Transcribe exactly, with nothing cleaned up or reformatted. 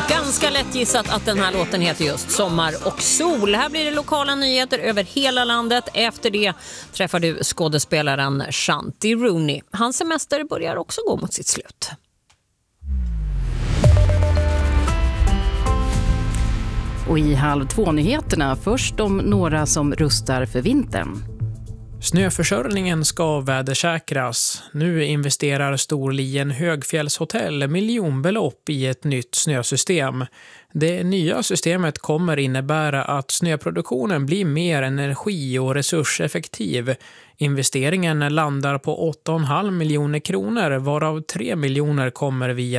Ganska lätt gissat att den här låten heter just Sommar och sol. Här blir det lokala nyheter över hela landet. Efter det träffar du skådespelaren Shanti Rooney. Hans semester börjar också gå mot sitt slut. Och i halv två-nyheterna först om några som rustar för vintern. Snöförsörjningen ska vädersäkras. Nu investerar Storlien Högfjällshotell miljonbelopp i ett nytt snösystem. Det nya systemet kommer innebära att snöproduktionen blir mer energi- och resurseffektiv. Investeringen landar på åtta komma fem miljoner kronor, varav tre miljoner kommer via